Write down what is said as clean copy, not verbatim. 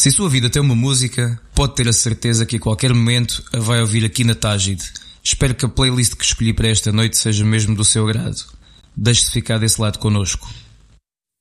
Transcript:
Se a sua vida tem uma música, pode ter a certeza que a qualquer momento a vai ouvir aqui na Tágide. Espero que a playlist que escolhi para esta noite seja mesmo do seu agrado. Deixe-se ficar desse lado connosco.